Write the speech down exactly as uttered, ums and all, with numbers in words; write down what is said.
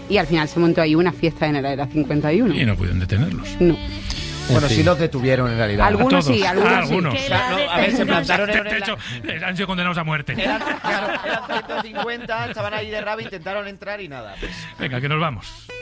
y al final se montó ahí una fiesta en el Área cincuenta y uno. Y no pudieron detenerlos. No. Bueno, sí los detuvieron en realidad. Algunos sí, algunos, ah, algunos. sí. O sea, no, a ver, se plantaron en, De en hecho, la... han sido condenados a muerte. Eran, claro, eran ciento cincuenta, estaban ahí de rabo, intentaron entrar y nada. Pues. Venga, que nos vamos.